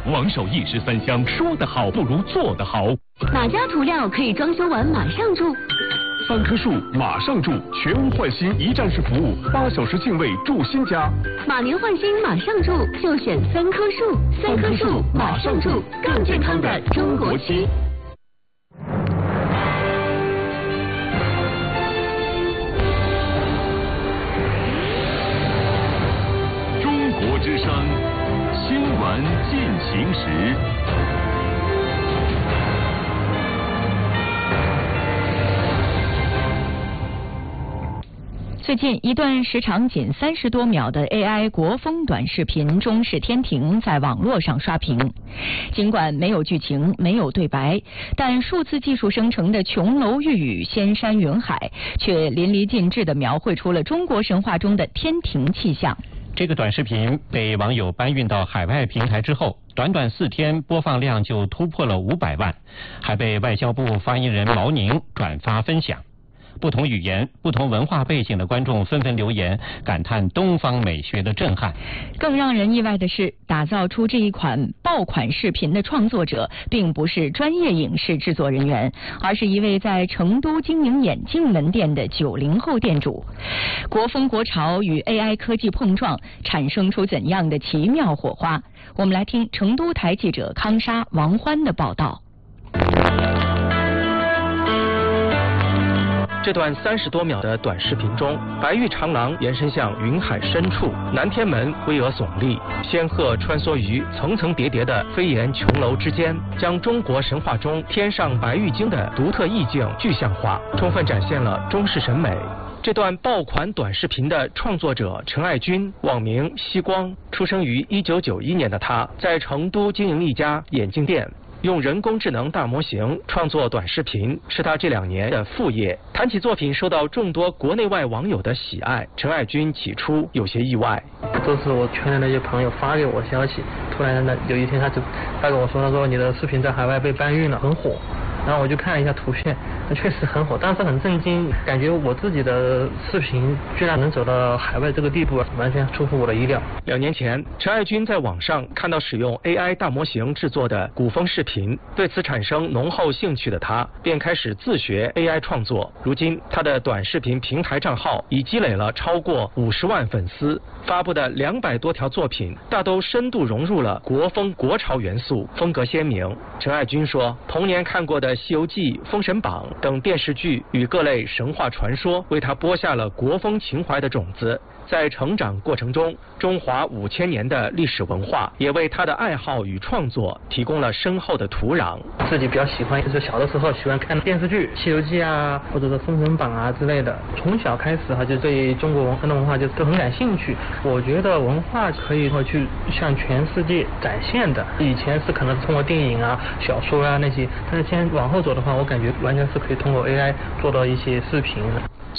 王守一时三香，说得好不如做得好。 哪家涂料可以装修完马上住 ？3棵树马上住，全屋换新一站式服务，8小时净位住新家。 马年换新马上住，就选3棵树，3棵树马上住，更健康的中国区。 中国之声新闻进行时。 最近一段时长仅30多秒的 AI 国风短视频《中式天庭》在网络上刷屏。尽管没有剧情、没有对白，但数字技术生成的琼楼玉宇、仙山云海，却淋漓尽致地描绘出了中国神话中的天庭气象。 这个短视频被网友搬运到海外平台之后，短短4天播放量就突破了500万，还被外交部发言人毛宁转发分享。不同语言、不同文化背景的观众纷纷留言，感叹东方美学的震撼。 更让人意外的是，打造出这一款爆款视频的创作者，并不是专业影视制作人员，而是一位在成都经营眼镜门店的90后店主。国风国潮与 AI 科技碰撞，产生出怎样的奇妙火花？我们来听成都台记者康莎、王欢的报道。 这段30多秒的短视频中，白玉长廊延伸向云海深处，南天门巍峨耸立，仙鹤穿梭于层层叠叠的飞檐琼楼之间，将中国神话中天上白玉京的独特意境具象化，充分展现了中式审美。这段爆款短视频的创作者陈爱军，网名西光，出生于1991年的他，在成都经营一家眼镜店。用人工智能大模型创作短视频是他这2年的副业。谈起作品受到众多国内外网友的喜爱，陈爱军起初有些意外。 都是我圈内那些朋友发给我消息，突然呢有一天他就发给我说，他说你的视频在海外被搬运了，很火。然后我就看了一下图片，确实很火，当时很震惊，感觉我自己的视频居然能走到海外这个地步，完全出乎我的意料。 2年前，陈爱军在网上看到使用 AI 大模型制作的古风视频，对此产生浓厚兴趣的他，便开始自学 AI 创作。如今，他的短视频平台账号已积累了超过50万粉丝，发布的200多条作品，大都深度融入了国风国潮元素，风格鲜明。陈爱军说，童年看过的《西游记》《封神榜》等电视剧与各类神话传说，为他播下了国风情怀的种子。在成长过程中，中华5000年的历史文化也为他的爱好与创作提供了深厚的土壤。 自己比较喜欢，就是小的时候喜欢看电视剧《西游记》啊，或者是《封神榜》啊之类的。从小开始就对中国传统文化就很感兴趣。我觉得文化可以去向全世界展现的。以前是可能通过电影啊、小说啊那些，但是现在往后走的话，我感觉完全是可以通过 AI 做到一些视频的。